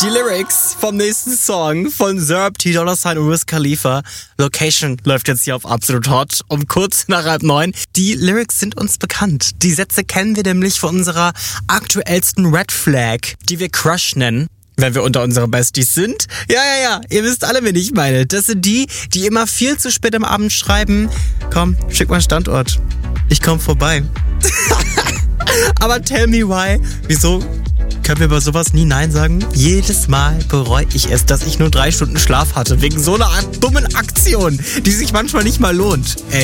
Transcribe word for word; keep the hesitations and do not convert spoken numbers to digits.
Die Lyrics vom nächsten Song von Zerb, T-Dollar Sign und Wiz Khalifa. Location läuft jetzt hier auf Absolut Hot um kurz nach halb neun. Die Lyrics sind uns bekannt. Die Sätze kennen wir nämlich von unserer aktuellsten Red Flag, die wir Crush nennen, wenn wir unter unsere Besties sind. Ja, ja, ja, ihr wisst alle, wen ich meine. Das sind die, die immer viel zu spät am Abend schreiben: Komm, schick mal Standort. Ich komm vorbei. Aber tell me why. Wieso können wir bei sowas nie Nein sagen? Jedes Mal bereue ich es, dass ich nur drei Stunden Schlaf hatte. Wegen so einer dummen Aktion, die sich manchmal nicht mal lohnt. Ey.